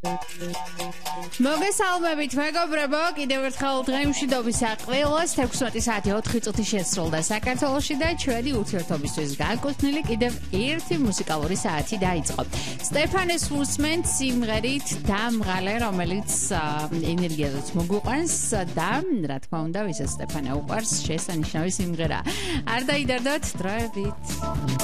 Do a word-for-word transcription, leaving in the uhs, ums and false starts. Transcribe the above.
მოგესალმებით მეგობრებო, კიდევ ერთხელ დღემშვიდობის აყვილოს თექვსმეტი საათი ოთხი წუთი შესრულდა საქართველოში და ჩვენი ურთიერთობისთვის განკუთვნილი კიდევ ერთი მუსიკალური საათი დაიწყო. სტეფანეს ვუსმენთ სიმღერით დამღალე, რომელიც ენერგიაზეც მოგვიყვანს და რა თქმა უნდა, ვისაც სტეფანე უყვარს, შესანიშნავი სიმღერა. არ დაიდარდოთ, დროებით.